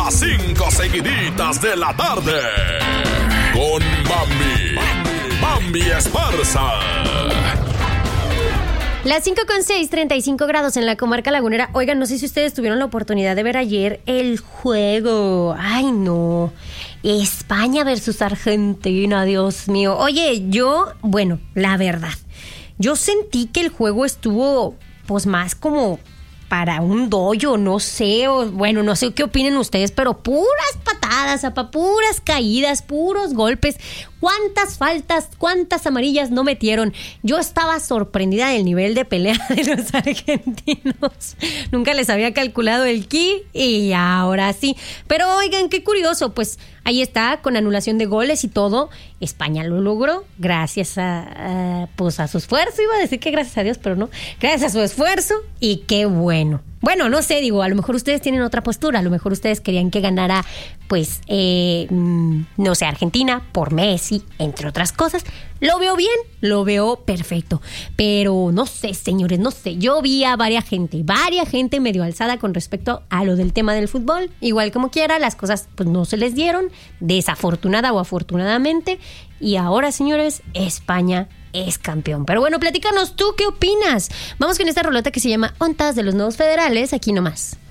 Las 5 seguiditas de la tarde. Con Bambi Esparza. Las 5:06, 35 grados en la comarca lagunera. Oigan, no sé si ustedes tuvieron la oportunidad de ver ayer el juego. Ay, no. España versus Argentina, Dios mío. Oye, la verdad, yo sentí que el juego estuvo, pues, más como para un dojo, no sé, no sé qué opinen ustedes, pero puras patadas, puras caídas, puros golpes. ¿Cuántas faltas, cuántas amarillas no metieron? Yo estaba sorprendida del nivel de pelea de los argentinos. Nunca les había calculado el ki y ahora sí. Pero oigan, qué curioso, pues ahí está, con anulación de goles y todo. España lo logró gracias a su esfuerzo. Iba a decir que gracias a Dios, pero no. Gracias a su esfuerzo y qué bueno. Bueno, no sé, a lo mejor ustedes tienen otra postura. A lo mejor ustedes querían que ganara, no sé, Argentina por Messi, entre otras cosas. Lo veo bien, lo veo perfecto. Pero no sé, señores, no sé. Yo vi a varias gente medio alzada con respecto a lo del tema del fútbol. Igual como quiera, las cosas pues no se les dieron, desafortunada o afortunadamente. Y ahora, señores, España es campeón. Pero bueno, platícanos tú, ¿qué opinas? Vamos con esta rolota que se llama Ontas de los Nuevos Federales, aquí nomás.